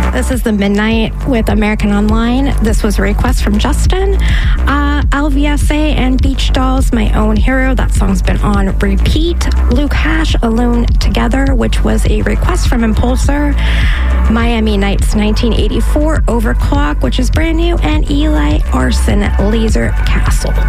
This is The Midnight with American Online. This was a request from Justin. LVSA and Beach Dolls, My Own Hero. That song's been on repeat. Luke Hash, Alone Together, which was a request from Impulsor. Miami Nights 1984, Overclock, which is brand new. And Eli Arson, Laser Castle.